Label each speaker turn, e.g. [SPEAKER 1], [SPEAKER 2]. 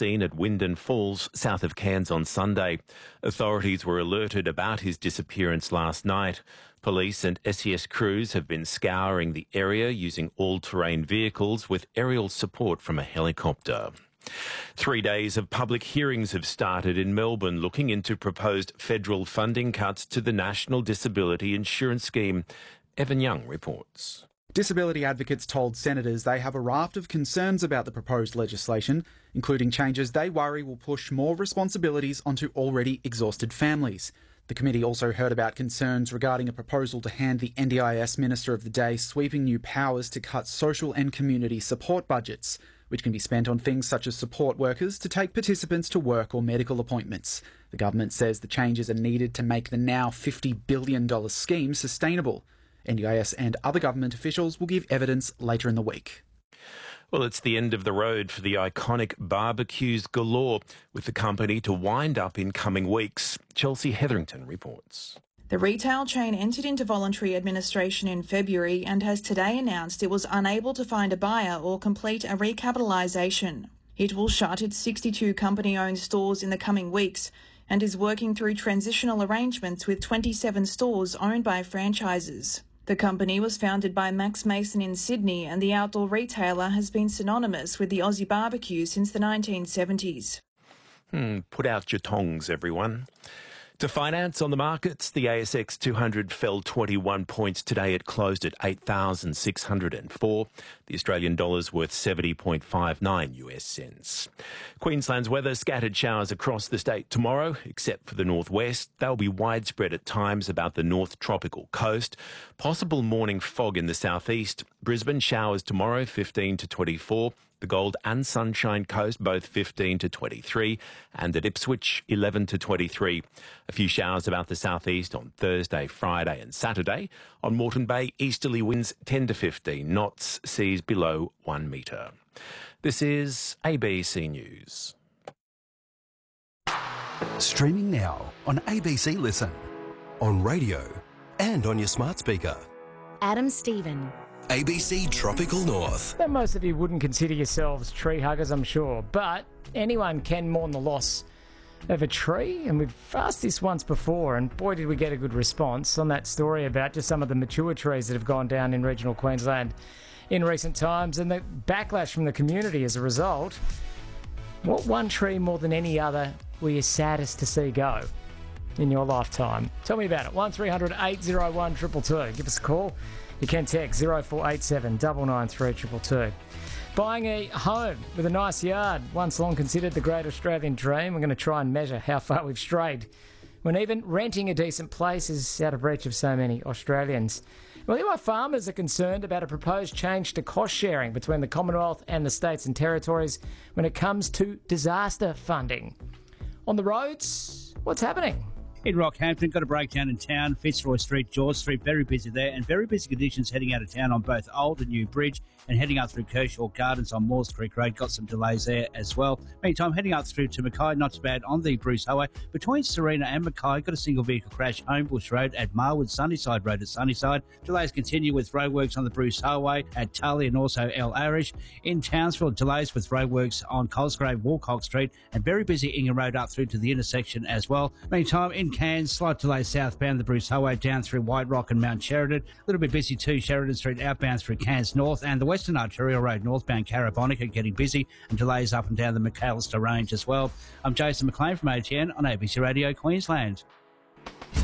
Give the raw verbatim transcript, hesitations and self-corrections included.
[SPEAKER 1] seen at Wyndon Falls, south of Cairns on Sunday. Authorities were alerted about his disappearance last night. Police and S E S crews have been scouring the area using all-terrain vehicles with aerial support from a helicopter. Three days of public hearings have started in Melbourne looking into proposed federal funding cuts to the National Disability Insurance Scheme. Evan Young reports.
[SPEAKER 2] Disability advocates told senators they have a raft of concerns about the proposed legislation, including changes they worry will push more responsibilities onto already exhausted families. The committee also heard about concerns regarding a proposal to hand the N D I S Minister of the Day sweeping new powers to cut social and community support budgets, which can be spent on things such as support workers to take participants to work or medical appointments. The government says the changes are needed to make the now fifty billion dollars scheme sustainable. N D I S and other government officials will give evidence later in the week.
[SPEAKER 1] Well, it's the end of the road for the iconic barbecues galore, with the company to wind up in coming weeks. Chelsea Hetherington reports.
[SPEAKER 3] The retail chain entered into voluntary administration in February and has today announced it was unable to find a buyer or complete a recapitalisation. It will shut its sixty-two company-owned stores in the coming weeks and is working through transitional arrangements with twenty-seven stores owned by franchises. The company was founded by Max Mason in Sydney, and the outdoor retailer has been synonymous with the Aussie barbecue since the nineteen seventies.
[SPEAKER 1] Hmm, put out your tongs, everyone. To finance on the markets, the A S X two hundred fell twenty-one points today. It closed at eight thousand six hundred four. The Australian dollar's worth seventy point five nine U S cents. Queensland's weather, scattered showers across the state tomorrow, except for the northwest. They'll be widespread at times about the north tropical coast. Possible morning fog in the southeast. Brisbane showers tomorrow, fifteen to twenty-four. The Gold and Sunshine Coast, both fifteen to twenty-three, and at Ipswich, eleven to twenty-three. A few showers about the southeast on Thursday, Friday and Saturday. On Moreton Bay, easterly winds ten to fifteen knots, seas below one metre. This is A B C News.
[SPEAKER 4] Streaming now on A B C Listen, on radio and on your smart speaker.
[SPEAKER 5] Adam Stephen.
[SPEAKER 4] A B C Tropical North.
[SPEAKER 6] Now, most of you wouldn't consider yourselves tree huggers, I'm sure, but anyone can mourn the loss of a tree, and we've asked this once before, and boy did we get a good response on that story about just some of the mature trees that have gone down in regional Queensland in recent times, and the backlash from the community as a result. What one tree more than any other were you saddest to see go in your lifetime? Tell me about it. one three hundred eight oh one two two two. Give us a call. You can text zero four eight seven nine nine three two two two. Buying a home with a nice yard, once long considered the great Australian dream. We're going to try and measure how far we've strayed when even renting a decent place is out of reach of so many Australians. Well, here are farmers are concerned about a proposed change to cost sharing between the Commonwealth and the states and territories when it comes to disaster funding. On the roads, what's happening?
[SPEAKER 7] In Rockhampton, got a breakdown in town, Fitzroy Street, George Street, very busy there, and very busy conditions heading out of town on both Old and New Bridge, and heading up through Kershaw Gardens on Moores Creek Road, got some delays there as well. Meantime, heading up through to Mackay, not too bad on the Bruce Highway. Between Serena and Mackay, got a single vehicle crash, Homebush Road at Marwood, Sunnyside Road at Sunnyside. Delays continue with roadworks on the Bruce Highway at Tully and also El Arish. In Townsville, delays with roadworks on Cosgrave, Walcock Street, and very busy Ingham Road up through to the intersection as well. Meantime, in Cairns, slight delays southbound the Bruce Highway down through White Rock and Mount Sheridan. A little bit busy too, Sheridan Street outbound through Cairns North, and the Western Arterial Road northbound Carabonic getting busy, and delays up and down the McAllister Range as well. I'm Jason McLean from A T N on A B C Radio Queensland.